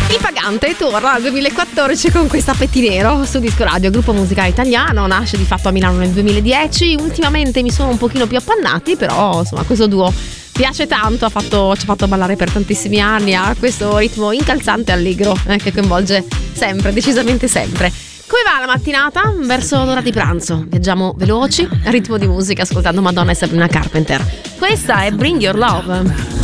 Il Pagante torna al 2014 con questa Pettinero su Disco Radio, gruppo musicale italiano, nasce di fatto a Milano nel 2010. Ultimamente mi sono un pochino più appannati, però insomma questo duo piace tanto, ci ha fatto ballare per tantissimi anni, ha questo ritmo incalzante e allegro che coinvolge sempre, decisamente sempre. Come va la mattinata? Verso l'ora di pranzo. Viaggiamo veloci, ritmo di musica ascoltando Madonna e Sabrina Carpenter. Questa è Bring Your Love.